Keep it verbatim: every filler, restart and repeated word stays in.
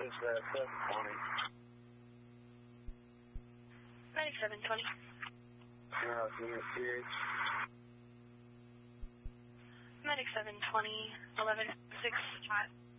is uh, seven twenty. Medic seven twenty. Uh, unit C H. Medic seven twenty, eleven six five.